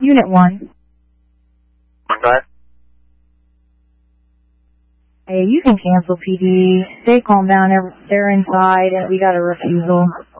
Unit 1. Okay. Hey, you can cancel PD. Stay calm down. They're inside and we got a refusal.